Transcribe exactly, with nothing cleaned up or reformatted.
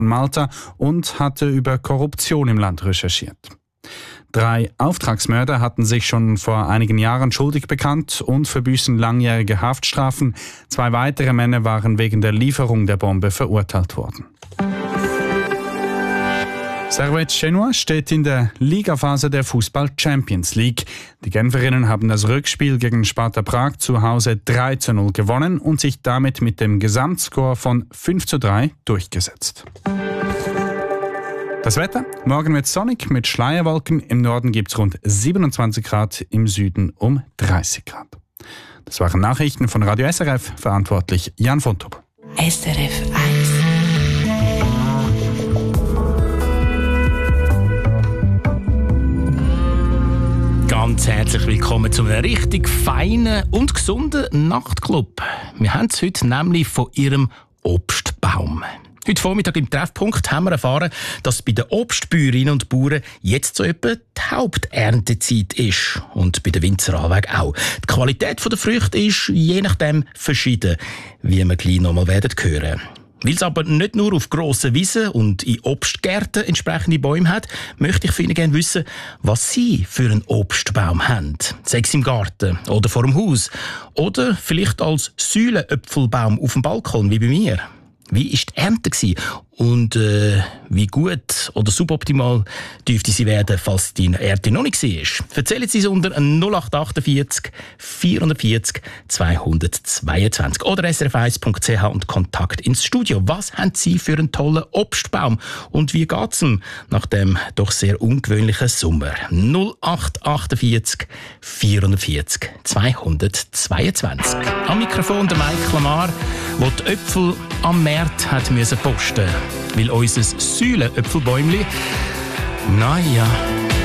Malta und hatte über Korruption im Land recherchiert. Drei Auftragsmörder hatten sich schon vor einigen Jahren schuldig bekannt und verbüßen langjährige Haftstrafen. Zwei weitere Männer waren wegen der Lieferung der Bombe verurteilt worden. Servette Genua steht in der Ligaphase der Fußball Champions League. Die Genferinnen haben das Rückspiel gegen Sparta Prag zu Hause drei zu null gewonnen und sich damit mit dem Gesamtscore von fünf zu drei durchgesetzt. Das Wetter? Morgen wird sonnig mit Schleierwolken. Im Norden gibt es rund siebenundzwanzig Grad, im Süden um dreißig Grad. Das waren Nachrichten von Radio S R F, verantwortlich Jan von Tub. S R F eins. Ganz herzlich willkommen zu einem richtig feinen und gesunden Nachtclub. Wir haben es heute nämlich von Ihrem Obstbaum. Heute Vormittag im Treffpunkt haben wir erfahren, dass bei den Obstbäuerinnen und Bauern jetzt so etwa die Haupterntezeit ist. Und bei den Winzeranlagen auch. Die Qualität der Früchte ist je nachdem verschieden, wie wir gleich noch mal werden hören. Weil es aber nicht nur auf grossen Wiesen und in Obstgärten entsprechende Bäume hat, möchte ich von Ihnen gerne wissen, was Sie für einen Obstbaum haben. Sei es im Garten oder vor dem Haus. Oder vielleicht als Säulenäpfelbaum auf dem Balkon, wie bei mir. Wie war die Ernte gewesen? Und äh, wie gut oder suboptimal dürfte sie werden, falls die Ernte noch nicht war? Erzählen Sie es unter null acht achtundvierzig vierundvierzig zweihundertzweiundzwanzig oder s r f eins punkt c h und Kontakt ins Studio. Was haben Sie für einen tollen Obstbaum? Und wie geht es ihm nach dem doch sehr ungewöhnlichen Sommer? null acht achtundvierzig vierundvierzig zweihundertzweiundzwanzig. Am Mikrofon der Mike Lamar, der die Äpfel am Markt hat müssen posten, weil unser Säulenäpfelbäumli, naja,